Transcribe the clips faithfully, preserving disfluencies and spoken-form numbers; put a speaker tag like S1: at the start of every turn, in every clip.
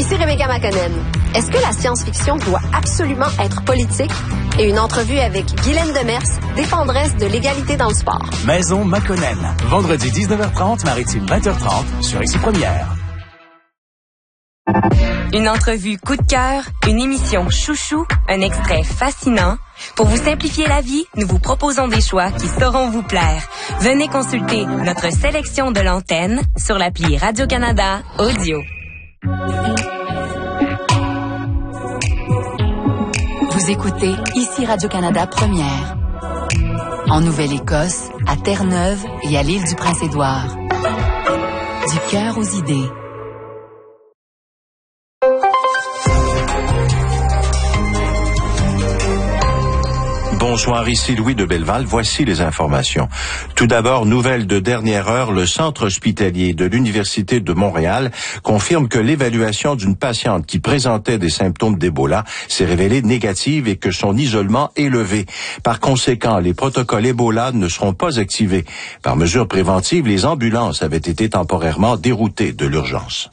S1: Ici Rebecca McConnell. Est-ce que la science-fiction doit absolument être politique? Et une entrevue avec Guylaine Demers, défendresse de l'égalité dans le sport.
S2: Maison McConnell. Vendredi dix-neuf heures trente, Maritime vingt heures trente, sur Ici Première.
S3: Une entrevue coup de cœur, une émission chouchou, un extrait fascinant. Pour vous simplifier la vie, nous vous proposons des choix qui sauront vous plaire. Venez consulter notre sélection de l'antenne sur l'appli Radio-Canada Audio.
S4: Vous écoutez Ici Radio-Canada Première. En Nouvelle-Écosse, à Terre-Neuve et à l'île du Prince-Édouard. Du cœur aux idées.
S5: Bonsoir, ici Louis de Belleval. Voici les informations. Tout d'abord, nouvelle de dernière heure, le centre hospitalier de l'Université de Montréal confirme que l'évaluation d'une patiente qui présentait des symptômes d'Ebola s'est révélée négative et que son isolement est levé. Par conséquent, les protocoles Ebola ne seront pas activés. Par mesure préventive, les ambulances avaient été temporairement déroutées de l'urgence.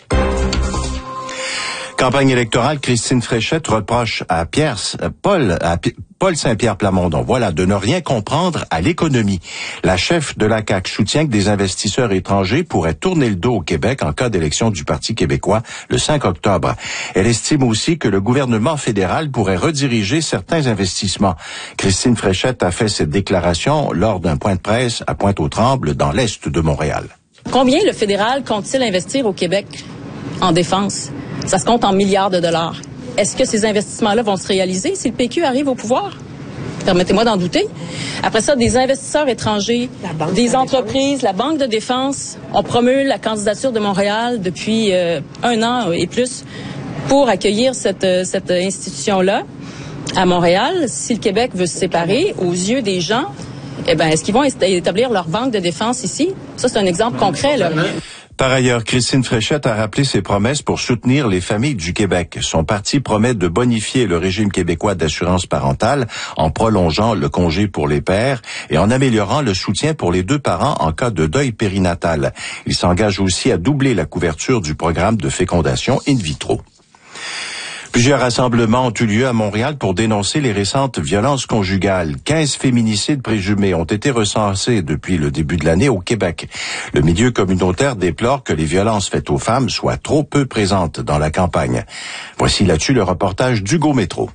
S5: Campagne électorale, Christine Fréchette reproche à Pierre, Paul, à Paul Saint-Pierre Plamondon, voilà, de ne rien comprendre à l'économie. La chef de la C A Q soutient que des investisseurs étrangers pourraient tourner le dos au Québec en cas d'élection du Parti québécois le cinq octobre. Elle estime aussi que le gouvernement fédéral pourrait rediriger certains investissements. Christine Fréchette a fait cette déclaration lors d'un point de presse à Pointe-aux-Trembles, dans l'est de Montréal.
S6: Combien le fédéral compte-t-il investir au Québec en défense? Ça se compte en milliards de dollars. Est-ce que ces investissements-là vont se réaliser si le P Q arrive au pouvoir? Permettez-moi d'en douter. Après ça, des investisseurs étrangers, des entreprises, la Banque de défense, on promule la candidature de Montréal depuis euh, un an et plus pour accueillir cette, cette institution-là à Montréal. Si le Québec veut se séparer, aux yeux des gens, eh ben, est-ce qu'ils vont établir leur banque de défense ici? Ça, c'est un exemple concret, là.
S5: Par ailleurs, Christine Fréchette a rappelé ses promesses pour soutenir les familles du Québec. Son parti promet de bonifier le régime québécois d'assurance parentale en prolongeant le congé pour les pères et en améliorant le soutien pour les deux parents en cas de deuil périnatal. Il s'engage aussi à doubler la couverture du programme de fécondation in vitro. Plusieurs rassemblements ont eu lieu à Montréal pour dénoncer les récentes violences conjugales. quinze féminicides présumés ont été recensés depuis le début de l'année au Québec. Le milieu communautaire déplore que les violences faites aux femmes soient trop peu présentes dans la campagne. Voici là-dessus le reportage d'Hugo Métro.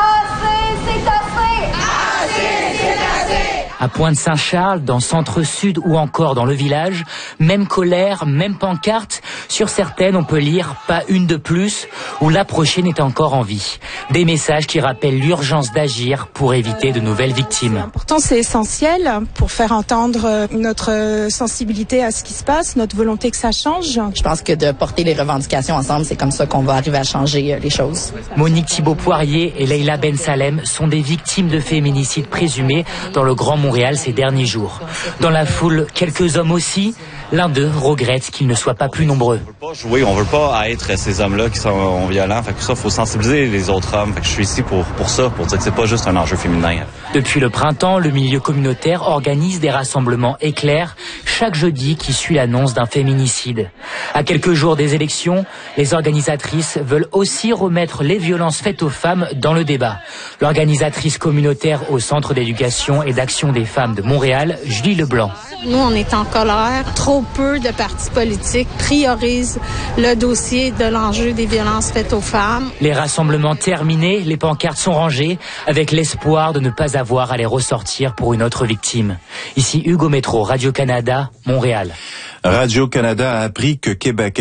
S7: À Pointe-Saint-Charles, dans Centre-Sud ou encore dans le village, même colère, même pancarte. Sur certaines, on peut lire « Pas une de plus » ou « La prochaine est encore en vie ». Des messages qui rappellent l'urgence d'agir pour éviter de nouvelles victimes.
S8: Pourtant, c'est essentiel pour faire entendre notre sensibilité à ce qui se passe, notre volonté que ça change.
S6: Je pense que de porter les revendications ensemble, c'est comme ça qu'on va arriver à changer les choses.
S7: Monique Thibault-Poirier et Leila Ben Salem sont des victimes de féminicides présumés dans le Grand Montréal ces derniers jours. Dans la foule, quelques hommes aussi. L'un d'eux regrette qu'ils ne soient pas plus nombreux.
S9: On veut pas jouer, on veut pas être ces hommes-là qui sont violents. Fait que ça, faut sensibiliser les autres hommes. Fait que je suis ici pour pour ça, pour dire que c'est pas juste un enjeu féminin.
S7: Depuis le printemps, le milieu communautaire organise des rassemblements éclairs chaque jeudi qui suit l'annonce d'un féminicide. À quelques jours des élections, les organisatrices veulent aussi remettre les violences faites aux femmes dans le débat. L'organisatrice communautaire au Centre d'éducation et d'action des femmes de Montréal, Julie Leblanc.
S8: Nous, on est en colère. Trop peu de partis politiques priorisent le dossier de l'enjeu des violences faites aux femmes.
S7: Les rassemblements terminés, les pancartes sont rangées avec l'espoir de ne pas avoir à les ressortir pour une autre victime. Ici Hugo Métro, Radio-Canada, Montréal.
S5: Radio-Canada a appris que Québec